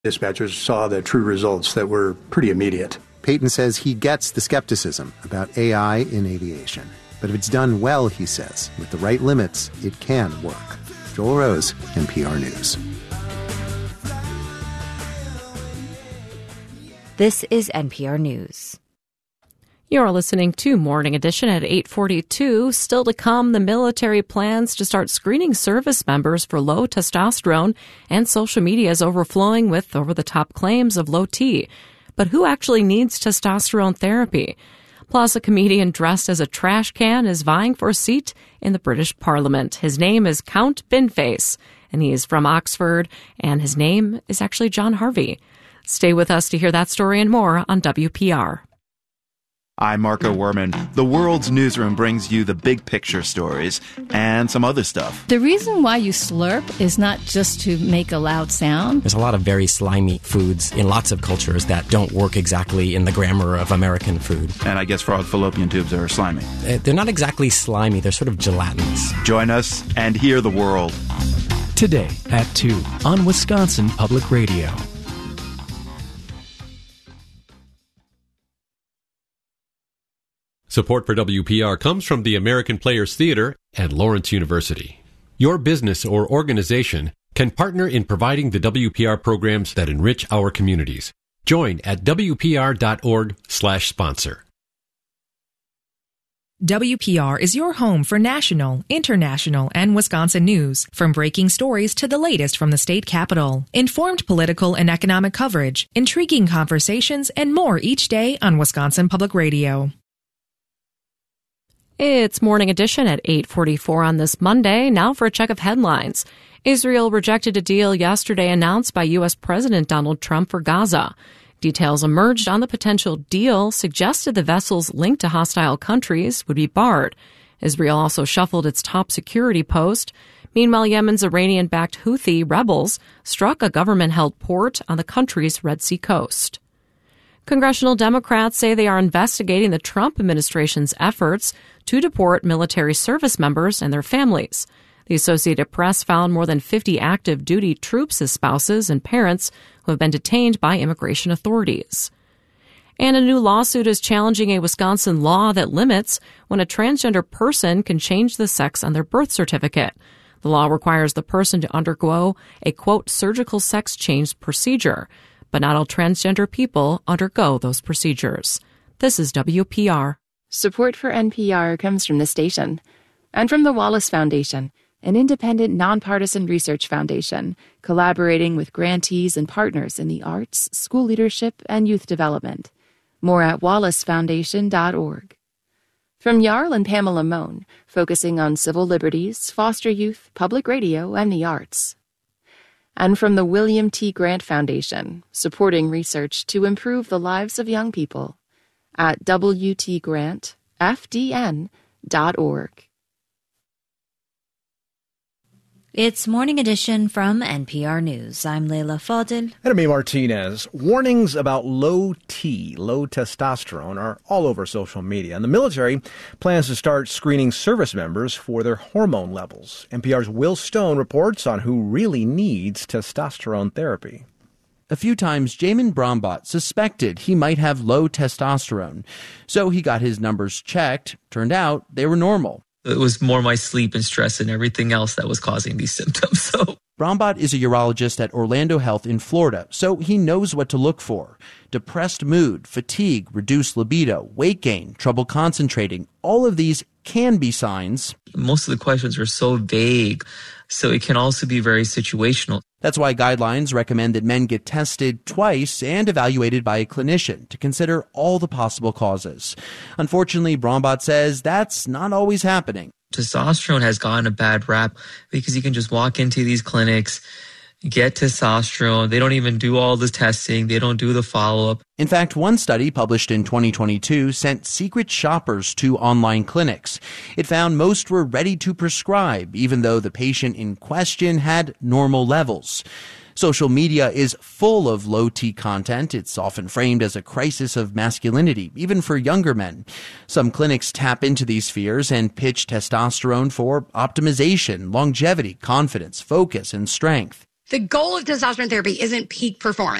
Dispatchers saw the true results that were pretty immediate. Peyton says he gets the skepticism about AI in aviation. But if it's done well, he says, with the right limits, it can work. Joel Rose, NPR News. This is NPR News. You're listening to Morning Edition at 8:42. Still to come, the military plans to start screening service members for low testosterone, and social media is overflowing with over-the-top claims of low T. But who actually needs testosterone therapy? Plus, a comedian dressed as a trash can is vying for a seat in the British Parliament. His name is Count Binface, and he is from Oxford, and his name is actually John Harvey. Stay with us to hear that story and more on WPR. I'm Marco Werman. The World's Newsroom brings you the big picture stories and some other stuff. The reason why you slurp is not just to make a loud sound. There's a lot of very slimy foods in lots of cultures that don't work exactly in the grammar of American food. And I guess frog fallopian tubes are slimy. They're not exactly slimy. They're sort of gelatinous. Join us and hear the world. Today at 2 on Wisconsin Public Radio. Support for WPR comes from the American Players Theater and Lawrence University. Your business or organization can partner in providing the WPR programs that enrich our communities. Join at WPR.org/sponsor. WPR is your home for national, international, and Wisconsin news, from breaking stories to the latest from the state capitol. Informed political and economic coverage, intriguing conversations, and more each day on Wisconsin Public Radio. It's Morning Edition at 8:44 on this Monday. Now for a check of headlines. Israel rejected a deal yesterday announced by U.S. President Donald Trump for Gaza. Details emerged on the potential deal suggested the vessels linked to hostile countries would be barred. Israel also shuffled its top security post. Meanwhile, Yemen's Iranian-backed Houthi rebels struck a government-held port on the country's Red Sea coast. Congressional Democrats say they are investigating the Trump administration's efforts to deport military service members and their families. The Associated Press found more than 50 active duty troops as spouses and parents who have been detained by immigration authorities. And a new lawsuit is challenging a Wisconsin law that limits when a transgender person can change the sex on their birth certificate. The law requires the person to undergo a, quote, surgical sex change procedure, but not all transgender people undergo those procedures. This is WPR. Support for NPR comes from the station and from the Wallace Foundation, an independent, nonpartisan research foundation collaborating with grantees and partners in the arts, school leadership, and youth development. More at wallacefoundation.org. From Jarl and Pamela Mohn, focusing on civil liberties, foster youth, public radio, and the arts. And from the William T. Grant Foundation, supporting research to improve the lives of young people at wtgrantfdn.org. It's Morning Edition from NPR News. I'm Leila Fadil. And I'm Martinez. Warnings about low T, low testosterone, are all over social media. And the military plans to start screening service members for their hormone levels. NPR's Will Stone reports on who really needs testosterone therapy. A few times, Jamin Brombaut suspected he might have low testosterone. So he got his numbers checked. Turned out they were normal. It was more my sleep and stress and everything else that was causing these symptoms. So Brombaut is a urologist at Orlando Health in Florida, so he knows what to look for. Depressed mood, fatigue, reduced libido, weight gain, trouble concentrating, all of these can be signs. Most of the questions are so vague, so it can also be very situational. That's why guidelines recommend that men get tested twice and evaluated by a clinician to consider all the possible causes. Unfortunately, Brombaut says that's not always happening. Testosterone has gotten a bad rap because you can just walk into these clinics, get testosterone. They don't even do all the testing. They don't do the follow-up. In fact, one study published in 2022 sent secret shoppers to online clinics. It found most were ready to prescribe, even though the patient in question had normal levels. Social media is full of low T content. It's often framed as a crisis of masculinity, even for younger men. Some clinics tap into these fears and pitch testosterone for optimization, longevity, confidence, focus, and strength. The goal of testosterone therapy isn't peak performance.